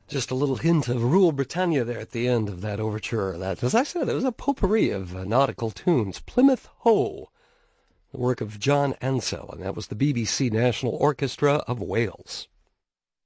Just a little hint of Rule Britannia there at the end of that overture. That, as I said, it was a potpourri of nautical tunes. Plymouth Hoe, the work of John Ansell, and that was the BBC National Orchestra of Wales.